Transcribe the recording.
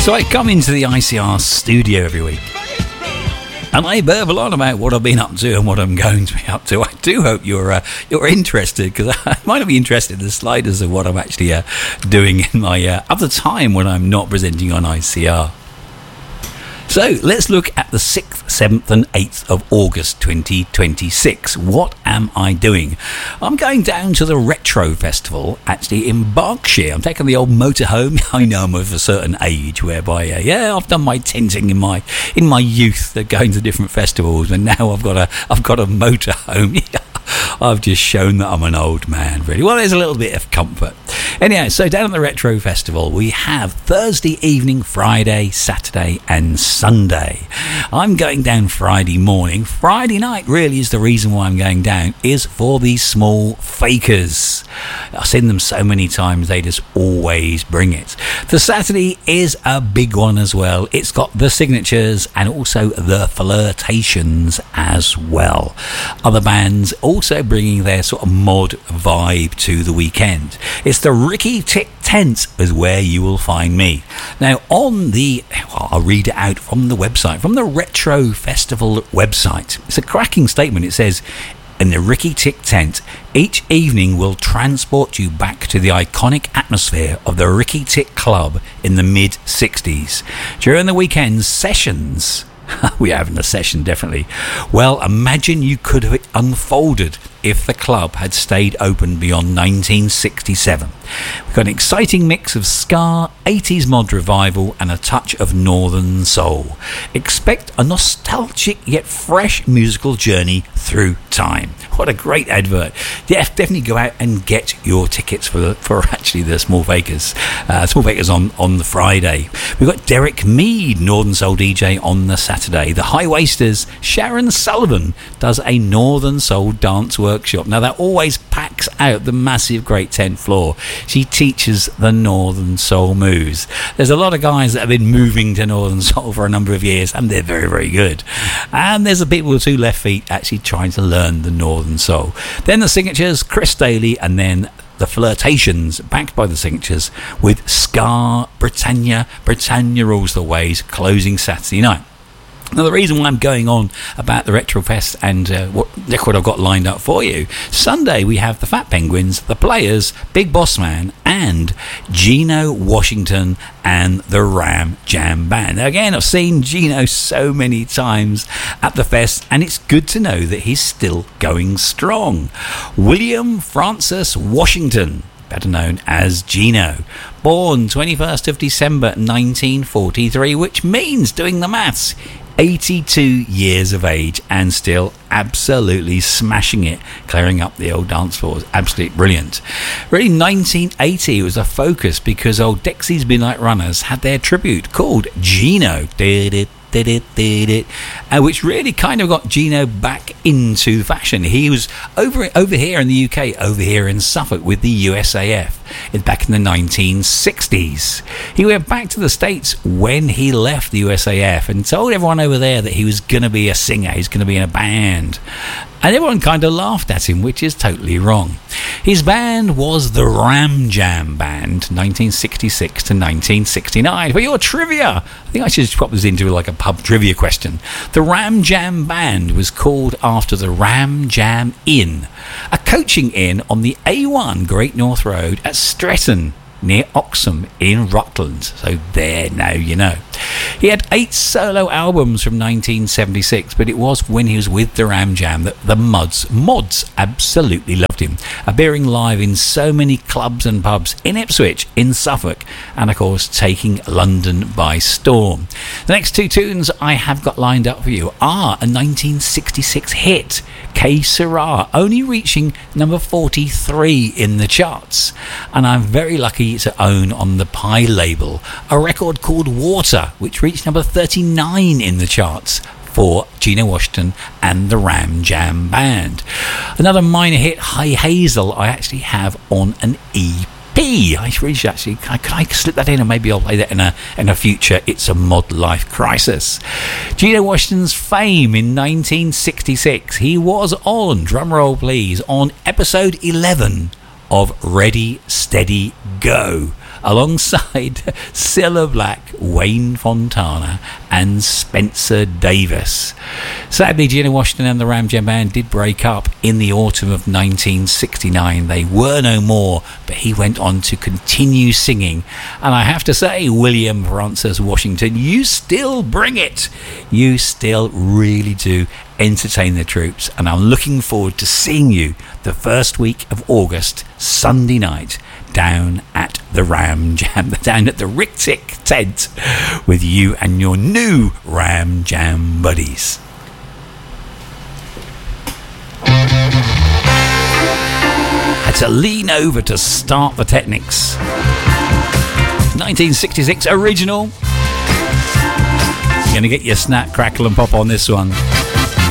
So I come into the ICR studio every week and I burble on about what I've been up to and what I'm going to be up to. I do hope you're interested, because I might not be interested in the sliders of what I'm actually doing in my other time when I'm not presenting on ICR. So let's look at the 6th, 7th and 8th of August 2026. What am I doing? I'm going down to the Retro Festival, actually in Berkshire. I'm taking the old motorhome. I know I'm of a certain age whereby, I've done my tenting in my youth, going to different festivals, and now I've got a motorhome. I've just shown that I'm an old man, really. Well, there's a little bit of comfort. Anyhow, so down at the Retro Festival, we have Thursday evening, Friday, Saturday and Sunday. I'm going down Friday morning. Friday night really is the reason why I'm going down, is for these small fakers. I've seen them so many times, they just always bring it. The Saturday is a big one as well. It's got the Signatures and also the Flirtations as well. Other bands also bringing their sort of mod vibe to the weekend. It's the Ricky Tick Tent is where you will find me. Now I'll read it out from the website, from the Retro Festival website. It's a cracking statement. It says, in the Ricky Tick Tent, each evening will transport you back to the iconic atmosphere of the Ricky Tick Club in the mid-60s. During the weekend sessions, we're having a session, definitely. Well, imagine you could have unfolded if the club had stayed open beyond 1967. We've got an exciting mix of ska, 80s mod revival and a touch of northern soul. Expect a nostalgic yet fresh musical journey through time. What a great advert. Yeah, definitely go out and get your tickets for actually the Small Fakers. Small Fakers on the Friday. We've got Derek Mead, Northern Soul DJ, on the Saturday. The High Wasters, Sharon Sullivan, does a Northern Soul dance workshop. Now that always packs out the massive great 10th floor. She teaches the Northern Soul moves. There's a lot of guys that have been moving to Northern Soul for a number of years, and they're very, very good. And there's a people with 2 left feet actually trying to learn the Northern Soul. Then the Signatures, Chris Daly, and then the Flirtations, backed by the Signatures, with Scar, Britannia Rules the Waves, closing Saturday night. Now, the reason why I'm going on about the Retro Fest and what record I've got lined up for you, Sunday we have the Fat Penguins, the Players, Big Boss Man, and Gino Washington and the Ram Jam Band. Now, again, I've seen Gino so many times at the fest, and it's good to know that he's still going strong. William Francis Washington, better known as Gino, born 21st of December 1943, which means, doing the maths, 82 years of age and still absolutely smashing it, clearing up the old dance floors. Absolutely brilliant. Really, 1980 was a focus because old Dexys Midnight Runners had their tribute called Gino, which really kind of got Gino back into fashion. He was over here in the UK, over here in Suffolk with the USAF back in the 1960s. He went back to the States when he left the USAF and told everyone over there that he was going to be a singer, he's going to be in a band. And everyone kind of laughed at him, which is totally wrong. His band was the Ram Jam Band, 1966 to 1969. For your trivia, I think I should just pop this into like a pub trivia question. The Ram Jam Band was called after the Ram Jam Inn, a coaching inn on the A1 Great North Road at Stretton, near Oxham in Rutland. So there, now you know. He had 8 solo albums from 1976, but it was when he was with the Ram Jam that the mods absolutely loved him, appearing live in so many clubs and pubs in Ipswich, in Suffolk, and of course taking London by storm. The next 2 tunes I have got lined up for you are a 1966 hit, Que Sera, only reaching number 43 in the charts, and I'm very lucky to own on the Pie label a record called Water, which reached number 39 in the charts for Gino Washington and the Ram Jam Band. Another minor hit, High Hazel, I actually have on an EP. I really should actually, can I slip that in, and maybe I'll play that in a future It's a Mod Life Crisis. Gino Washington's fame in 1966, he was on, drumroll please, on episode 11 of Ready, Steady, Go, alongside Cilla Black, Wayne Fontana and Spencer Davis. Sadly, Gina Washington and the Ram Jam Band did break up in the autumn of 1969. They were no more, but he went on to continue singing. And I have to say, William Francis Washington, you still bring it. You still really do entertain the troops, and I'm looking forward to seeing you the first week of August, Sunday night, down at the Ram Jam, down at the Rick Tick tent, with you and your new Ram Jam buddies. Had to lean over to start the Technics. 1966 original. You're going to get your snap, crackle and pop on this one.